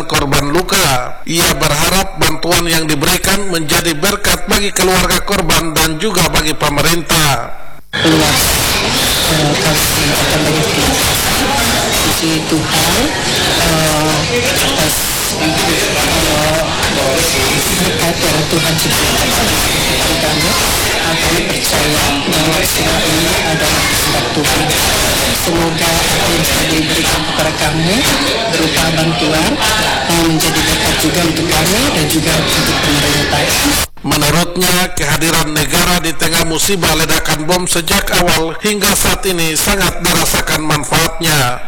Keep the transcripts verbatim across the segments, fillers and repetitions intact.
korban luka. Ia berharap bantuan yang diberikan menjadi berkat bagi keluarga korban dan juga bagi pemerintah. Luas uh, kami mengucapkan banyak terima kasih puji Tuhan uh, atas uh, berkat yang Tuhan ciptakan kepada kami. Uh, kami percaya bahwa semua ini adalah kehendak Tuhan. Semoga apa yang sudah diberikan kepada kami berupa bantuan uh, menjadi berkat juga untuk kami dan juga untuk pemerintah. Menurutnya, kehadiran negara di tengah musibah ledakan bom sejak awal hingga saat ini sangat dirasakan manfaatnya.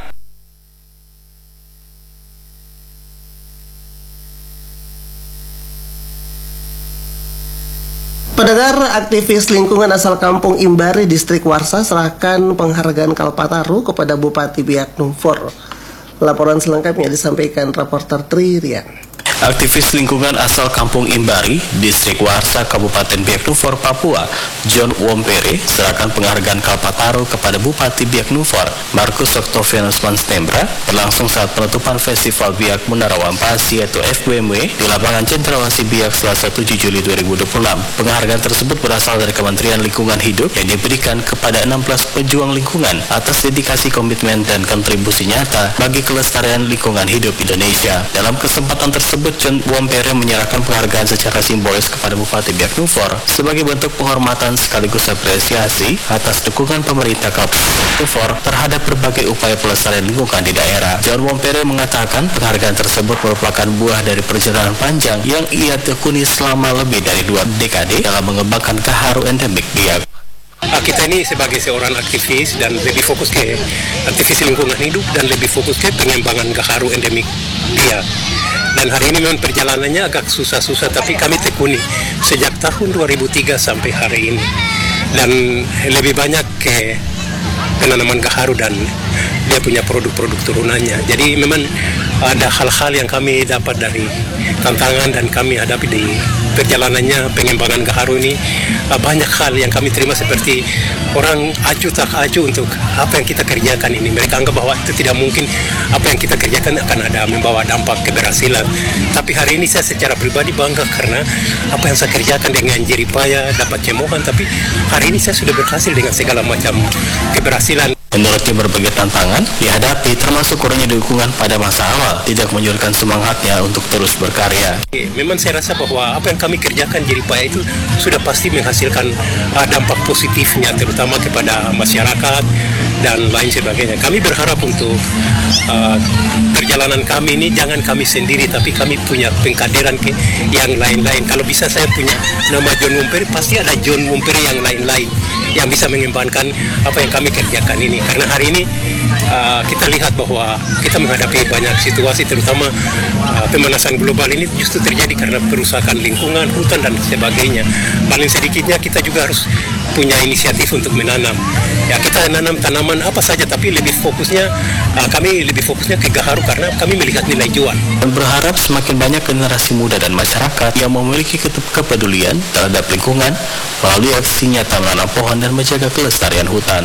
Pendengar, aktivis lingkungan asal Kampung Imbari, Distrik Warsa serahkan penghargaan Kalpataru kepada Bupati Biak Numfor. Laporan selengkapnya disampaikan reporter Tri Rian. Aktivis lingkungan asal Kampung Imbari, Distrik Warsa, Kabupaten Biak Numfor, Papua, John Wompere, serahkan penghargaan Kalpataru kepada Bupati Biak Numfor, Markus Octavianus Manstembra, berlangsung saat penutupan Festival Biak Menara Wampasi atau F B M W di lapangan Cendrawasih Biak Selasa tujuh Juli dua ribu dua puluh enam. Penghargaan tersebut berasal dari Kementerian Lingkungan Hidup yang diberikan kepada enam belas pejuang lingkungan atas dedikasi, komitmen, dan kontribusi nyata bagi kelestarian lingkungan hidup Indonesia. Dalam kesempatan tersebut, John Wompere menyerahkan penghargaan secara simbolis kepada Bupati Biak Numfor sebagai bentuk penghormatan sekaligus apresiasi atas dukungan pemerintah Kabupaten Biak Numfor terhadap berbagai upaya pelestarian lingkungan di daerah. John Wompere mengatakan penghargaan tersebut merupakan buah dari perjalanan panjang yang ia tekuni selama lebih dari dua dekade dalam mengembangkan gaharu endemik Biak. Kita ini sebagai seorang aktivis dan lebih fokus ke aktivis lingkungan hidup dan lebih fokus ke pengembangan gaharu endemik Biak. Dan hari ini memang perjalanannya agak susah-susah, tapi kami tekuni sejak tahun dua ribu tiga sampai hari ini. Dan lebih banyak ke penanaman gaharu dan dia punya produk-produk turunannya. Jadi memang ada hal-hal yang kami dapat dari tantangan dan kami hadapi di perjalanannya pengembangan gaharu ini. Banyak hal yang kami terima seperti orang acuh tak acuh untuk apa yang kita kerjakan ini. Mereka anggap bahwa itu tidak mungkin, apa yang kita kerjakan akan ada membawa dampak keberhasilan. Tapi hari ini saya secara pribadi bangga karena apa yang saya kerjakan dengan jerih payah dapat cemohan, tapi hari ini saya sudah berhasil dengan segala macam keberhasilan. Menurutnya berbagai tantangan dihadapi, termasuk kurangnya dukungan pada masa awal, tidak menyurutkan semangatnya untuk terus berkarya. Memang saya rasa bahwa apa yang kami kerjakan jerih payah itu sudah pasti menghasilkan uh, dampak positifnya, terutama kepada masyarakat dan lain sebagainya. Kami berharap untuk uh, perjalanan kami ini jangan kami sendiri, tapi kami punya pengkaderan ke yang lain-lain. Kalau bisa saya punya nama John Wompere, pasti ada John Wompere yang lain-lain yang bisa mengembangkan apa yang kami kerjakan ini. Karena hari ini uh, kita lihat bahwa kita menghadapi banyak situasi, terutama uh, pemanasan global ini justru terjadi karena perusakan lingkungan, hutan dan sebagainya. Paling sedikitnya kita juga harus punya inisiatif untuk menanam. Ya, kita nanam tanaman apa saja, tapi lebih fokusnya uh, kami lebih fokusnya ke gaharu karena kami melihat nilai jual. Dan berharap semakin banyak generasi muda dan masyarakat yang memiliki kepedulian terhadap lingkungan melalui aksi nyata menanam pohon dan menjaga kelestarian hutan.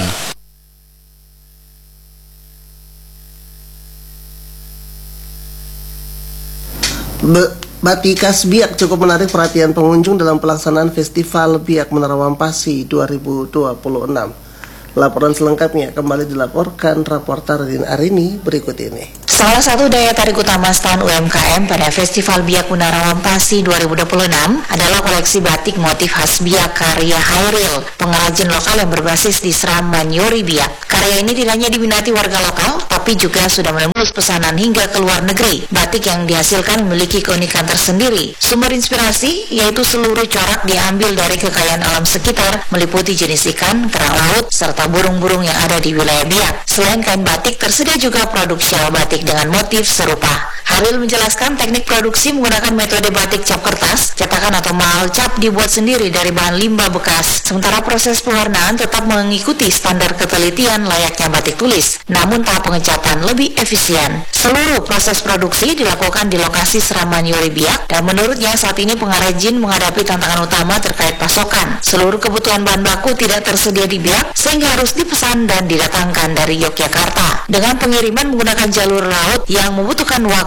Be- Batik khas Biak cukup menarik perhatian pengunjung dalam pelaksanaan Festival Biak Menara Wampasi dua ribu dua puluh enam. Laporan selengkapnya kembali dilaporkan reporter Rin Arini berikut ini. Salah satu daya tarik utama stand U M K M pada Festival Biak Menara Wampasi dua ribu dua puluh enam adalah koleksi batik motif khas Biak karya Hairil, pengrajin lokal yang berbasis di Seram Manyori Biak. Karya ini tidak hanya diminati warga lokal, tapi juga sudah menembus pesanan hingga ke luar negeri. Batik yang dihasilkan memiliki keunikan tersendiri. Sumber inspirasi yaitu seluruh corak diambil dari kekayaan alam sekitar, meliputi jenis ikan, kerang laut, serta burung-burung yang ada di wilayah Biak. Selain kain batik, tersedia juga produk syal batik dengan motif serupa. Haril menjelaskan teknik produksi menggunakan metode batik cap kertas, cetakan atau mahal cap dibuat sendiri dari bahan limbah bekas. Sementara proses pewarnaan tetap mengikuti standar ketelitian layaknya batik tulis, namun tahap pengecatan lebih efisien. Seluruh proses produksi dilakukan di lokasi Seram Manyori Biak, dan menurutnya saat ini pengrajin menghadapi tantangan utama terkait pasokan. Seluruh kebutuhan bahan baku tidak tersedia di Biak, sehingga harus dipesan dan didatangkan dari Yogyakarta. Dengan pengiriman menggunakan jalur laut yang membutuhkan waktu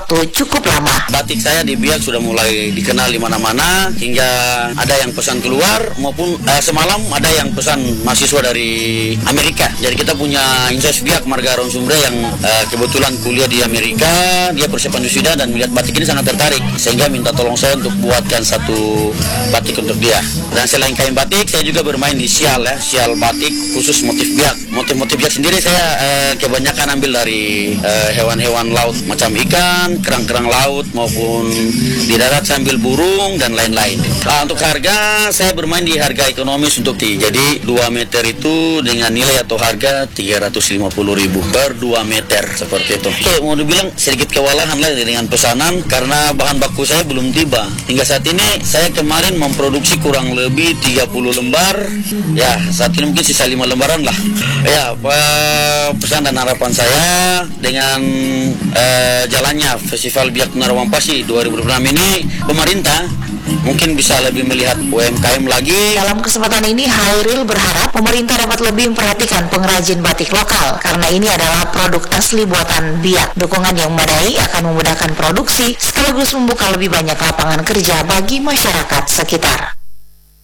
waktu cukup lama. Batik saya di Biak sudah mulai dikenal di mana-mana, hingga ada yang pesan keluar maupun eh, semalam ada yang pesan mahasiswa dari Amerika. Jadi kita punya Insos Biak Marga Aron Sumbre yang eh, kebetulan kuliah di Amerika, dia persiapan wisuda dan melihat batik ini sangat tertarik, sehingga minta tolong saya untuk buatkan satu batik untuk dia. Dan selain kain batik, saya juga bermain di sial ya, sial batik khusus motif Biak. Motif-motif Biak sendiri saya eh, kebanyakan ambil dari eh, hewan-hewan laut macam ikan, kerang-kerang laut maupun di darat sambil burung dan lain-lain. Nah, untuk harga saya bermain di harga ekonomis untuk ti. Jadi dua meter itu dengan nilai atau harga tiga ratus lima puluh ribu per dua meter seperti itu. Oke, mau dibilang sedikit kewalahan lah dengan pesanan karena bahan baku saya belum tiba. Hingga saat ini saya kemarin memproduksi kurang lebih tiga puluh lembar. Ya, saat ini mungkin sisa lima lembaran lah. Ya, pesan dan harapan saya dengan eh, jalannya Festival Biak Munarawang Pasi dua ribu dua puluh enam ini, pemerintah mungkin bisa lebih melihat U M K M lagi. Dalam kesempatan ini, Hairil berharap pemerintah dapat lebih memperhatikan pengrajin batik lokal karena ini adalah produk asli buatan Biak. Dukungan yang memadai akan memudahkan produksi sekaligus membuka lebih banyak lapangan kerja bagi masyarakat sekitar.